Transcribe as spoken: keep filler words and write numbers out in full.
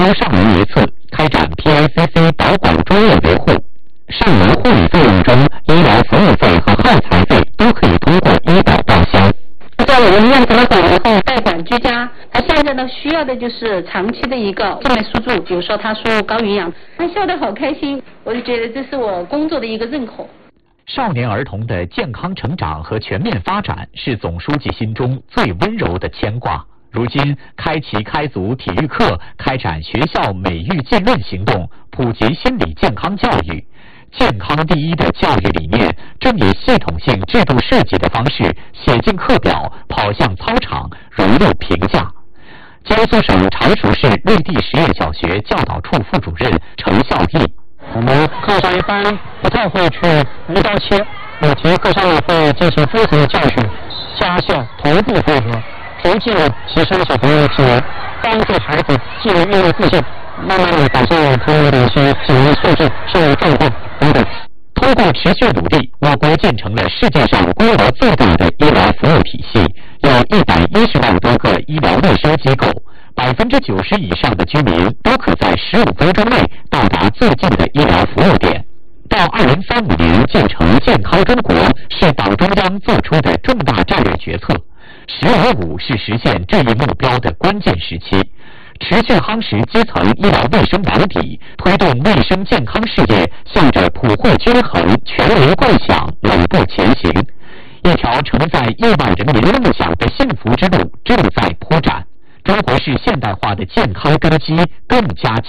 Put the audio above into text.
由上门一次开展 P I C C 保管专业维护。上门护理费用中，医疗服务费和耗材费都可以通过医保报销。 在我们认可了管以后，代管居家，他现在呢需要的就是长期的一个静脉输注，比如说他输入高营养，他笑得好开心，我就觉得这是我工作的一个认可。 少年儿童的健康成长和全面发展是总书记心中最温柔的牵挂。如今，开启开足体育课，开展学校美育浸润行动，普及心理健康教育。健康第一的教育理念正以系统性制度设计的方式写进课表，跑向操场，融入评价。江苏省常熟市绿地实验小学教导处副主任程孝义： 我们课上一般不太会去一刀切，每节课上会进行综合教学，家校同步配合，逐渐的提升小朋友的技能，帮助孩子建立运动自信，慢慢的改善他们的一些体能素质、生活状况等等。 通过持续努力，我国建成了世界上规模最大的医疗服务体系，有一百一十万多个医疗卫生机构，百分之九十以上的居民都可在十五分钟内到达最近的医疗服务点。到二零三五年建成健康中国是党中央做出的重大战略决策，十五五是实现这一目标的关键时期。持续夯实基层医疗卫生网底，推动卫生健康事业向着普惠均衡、全民共享稳步前行。一条承载亿万人民梦想的幸福之路正在铺展，中国式现代化的健康根基更加坚